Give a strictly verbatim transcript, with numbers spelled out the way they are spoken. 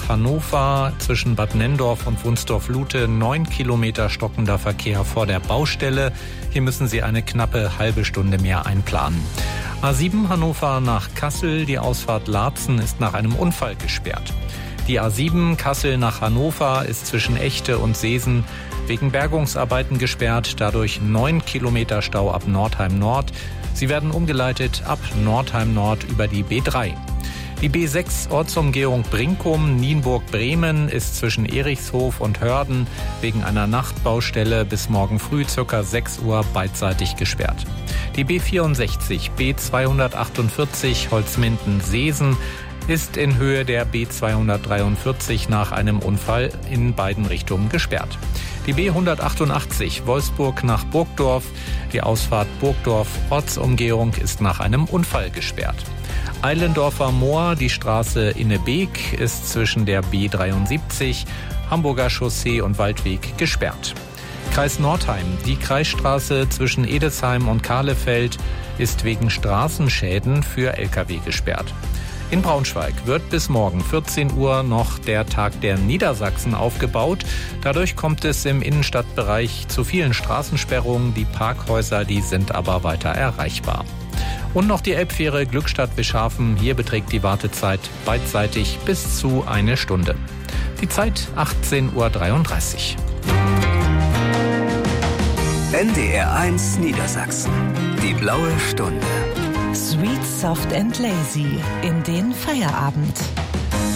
nach Hannover zwischen Bad Nenndorf und Wunsdorf-Lute. Neun Kilometer stockender Verkehr vor der Baustelle. Hier müssen Sie eine knappe halbe Stunde mehr einplanen. A sieben Hannover nach Kassel. Die Ausfahrt Laatzen ist nach einem Unfall gesperrt. Die A sieben Kassel nach Hannover ist zwischen Echte und Seesen wegen Bergungsarbeiten gesperrt. Dadurch neun Kilometer Stau ab Nordheim Nord. Sie werden umgeleitet ab Nordheim Nord über die B drei. Die B sechs Ortsumgehung Brinkum, Nienburg-Bremen ist zwischen Erichshof und Hörden wegen einer Nachtbaustelle bis morgen früh ca. sechs Uhr beidseitig gesperrt. Die B vierundsechzig B zweihundertachtundvierzig Holzminden-Seesen ist in Höhe der B zweihundertdreiundvierzig nach einem Unfall in beiden Richtungen gesperrt. Die B hundertachtundachtzig Wolfsburg nach Burgdorf, die Ausfahrt Burgdorf Ortsumgehung ist nach einem Unfall gesperrt. Eilendorfer Moor, die Straße Innebeek ist zwischen der B dreiundsiebzig, Hamburger Chaussee und Waldweg gesperrt. Kreis Nordheim, die Kreisstraße zwischen Edesheim und Kahlefeld ist wegen Straßenschäden für L K W gesperrt. In Braunschweig wird bis morgen vierzehn Uhr noch der Tag der Niedersachsen aufgebaut. Dadurch kommt es im Innenstadtbereich zu vielen Straßensperrungen. Die Parkhäuser, die sind aber weiter erreichbar. Und noch die Elbfähre Glückstadt-Wischhafen. Hier beträgt die Wartezeit beidseitig bis zu eine Stunde. Die Zeit achtzehn Uhr dreiunddreißig. N D R eins Niedersachsen. Die blaue Stunde. Sweet, soft and lazy in den Feierabend.